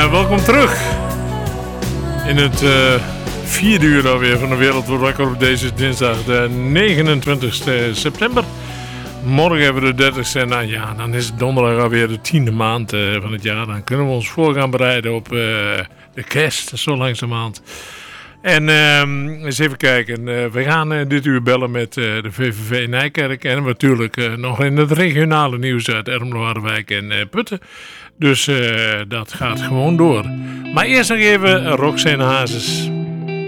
welkom terug in het vierde uur alweer van de Wereldwijd Wakker op deze dinsdag de 29 september. Morgen hebben we de 30ste en dan is het donderdag alweer de 10e maand van het jaar. Dan kunnen we ons voor gaan bereiden op de kerst, zo langzamerhand. En eens even kijken, we gaan dit uur bellen met de VVV Nijkerk en natuurlijk nog in het regionale nieuws uit Ermelo, Harderwijk en Putten. Dus dat gaat gewoon door. Maar eerst nog even Roxanne Hazes.